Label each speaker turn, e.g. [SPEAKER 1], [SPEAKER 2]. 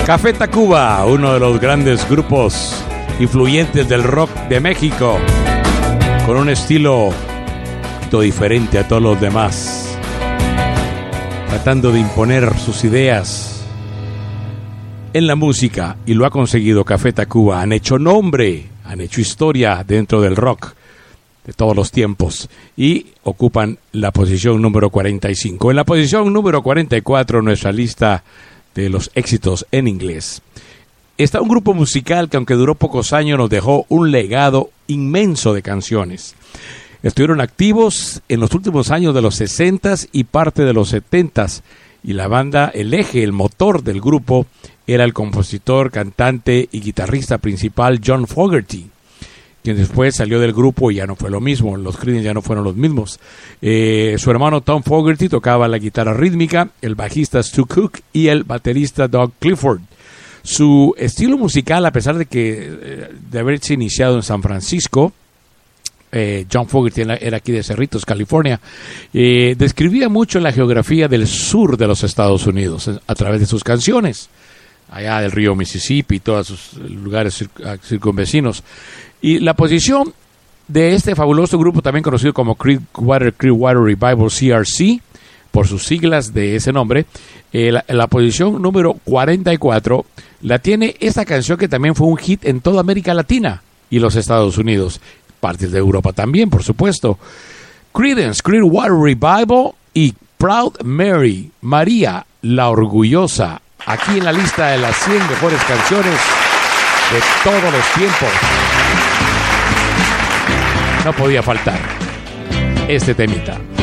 [SPEAKER 1] Café Tacuba, uno de los grandes grupos influyentes del rock de México, con un estilo diferente a todos los demás, tratando de imponer sus ideas en la música, y lo ha conseguido. Café Tacuba han hecho nombre, han hecho historia dentro del rock de todos los tiempos y ocupan la posición número 45. En la posición número 44, nuestra lista de los éxitos en inglés, está un grupo musical que, aunque duró pocos años, nos dejó un legado inmenso de canciones. Estuvieron activos en los últimos años de los 60s y parte de los 70s, y la banda, el eje, el motor del grupo, era el compositor, cantante y guitarrista principal John Fogerty, quien después salió del grupo y ya no fue lo mismo. Los Creedence ya no fueron los mismos. Su hermano Tom Fogerty tocaba la guitarra rítmica, el bajista Stu Cook y el baterista Doug Clifford. Su estilo musical, a pesar de haberse iniciado en San Francisco, John Fogerty era aquí de Cerritos, California, describía mucho la geografía del sur de los Estados Unidos a través de sus canciones, allá del río Mississippi y todos sus lugares circunvecinos. Y la posición de este fabuloso grupo, también conocido como Creedwater Revival CRC, por sus siglas de ese nombre, la posición número 44 la tiene esta canción, que también fue un hit en toda América Latina y los Estados Unidos, partes de Europa también, por supuesto. Creedence Clearwater Revival y Proud Mary, María la Orgullosa, aquí en la lista de las 100 mejores canciones de todos los tiempos. No podía faltar este temita.